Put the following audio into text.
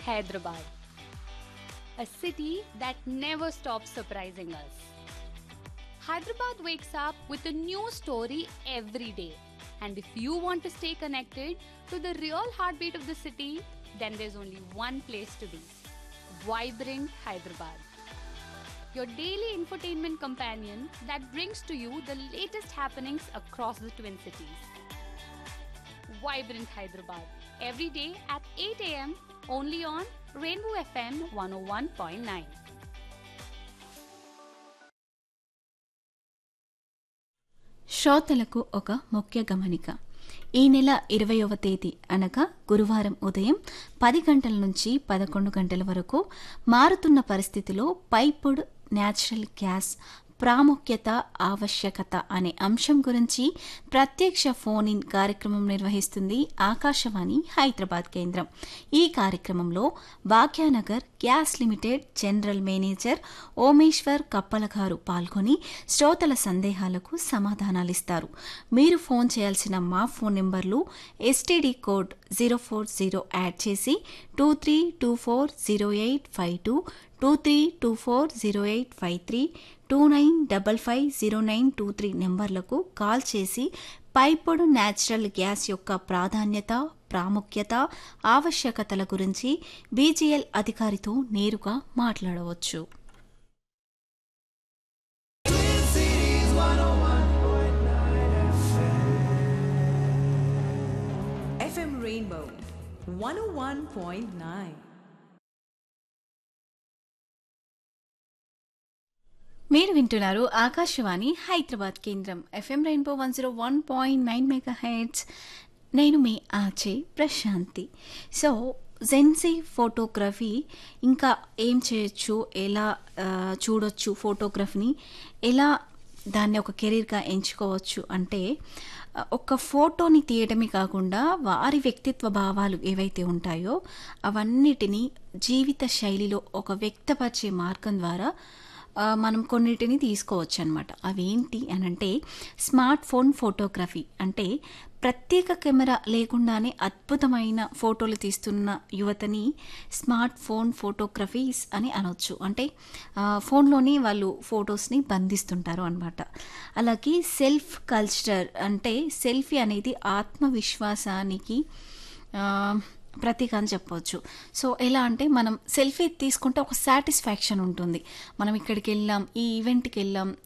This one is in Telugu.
Hyderabad, a city that never stops surprising us. Hyderabad wakes up with a new story every day. And if you want to stay connected to the real heartbeat of the city, then there's only one place to be: Vibrant Hyderabad, your daily infotainment companion that brings to you the latest happenings across the Twin Cities. Vibrant Hyderabad, every day at 8 a.m. only on Rainbow FM 101.9. శ్రోతలకు ఒక ముఖ్య గమనిక. ఈ నెల 20వ తేదీ అనగా గురువారం ఉదయం 10 గంటల నుంచి 11 గంటల వరకు మారుతున్న పరిస్థితిలో పైపుడ్ న్యాచురల్ గ్యాస్ ప్రాముఖ్యత, ఆవశ్యకత అనే అంశం గురించి ప్రత్యక్ష ఫోన్ ఇన్ కార్యక్రమం నిర్వహిస్తుంది ఆకాశవాణి హైదరాబాద్ కేంద్రం. ఈ కార్యక్రమంలో Bhagyanagar gas limited general manager Omeshwar కప్పల గారు పాల్గొని శ్రోతల సందేహాలకు సమాధానాలిస్తారు. మీరు ఫోన్ చేయాల్సిన మా ఫోన్ నెంబర్లు ఎస్టీడీ కోడ్ 040 యాడ్ చేసి 23240852, 23240853, 29550923 నెంబర్లకు కాల్ చేసి పైపుడు న్యాచురల్ గ్యాస్ యొక్క ప్రాధాన్యత, ప్రాముఖ్యత, ఆవశ్యకతల గురించి బీజీఎల్ అధికారితో నేరుగా మాట్లాడవచ్చు. FM Rainbow 101.9. మీరు వింటున్నారు ఆకాశవాణి హైదరాబాద్ కేంద్రం ఎఫ్ఎం రెయిన్బో 101.9 మెగాహెర్ట్జ్. నేను మీ ఆచే ప్రశాంతి. సో జెన్సీ ఫోటోగ్రఫీ ఇంకా ఏం చేయొచ్చు, ఎలా చూడొచ్చు ఫోటోగ్రఫీని, ఎలా దాన్ని ఒక కెరీర్గా ఎంచుకోవచ్చు అంటే, ఒక ఫోటోని తీయడమే కాకుండా వారి వ్యక్తిత్వ భావాలు ఏవైతే ఉంటాయో అవన్నిటినీ జీవిత శైలిలో ఒక వ్యక్తపరిచే మార్గం ద్వారా మనం కొన్నిటిని తీసుకోవచ్చు అనమాట. అవేంటి అనంటే స్మార్ట్ ఫోన్ ఫోటోగ్రఫీ. అంటే ప్రత్యేక కెమెరా లేకుండానే అద్భుతమైన ఫోటోలు తీస్తున్న యువతని స్మార్ట్ ఫోన్ ఫోటోగ్రఫీస్ అని అనొచ్చు. అంటే ఫోన్లోని వాళ్ళు ఫొటోస్ని బంధిస్తుంటారు అనమాట. అలాగే సెల్ఫ్ కల్చర్, అంటే సెల్ఫీ అనేది ఆత్మవిశ్వాసానికి ప్రతీక అని చెప్పవచ్చు. సో ఎలా అంటే మనం సెల్ఫీ తీసుకుంటే ఒక సాటిస్ఫాక్షన్ ఉంటుంది. మనం ఇక్కడికి వెళ్ళాం, ఈ ఈవెంట్కి వెళ్ళాం,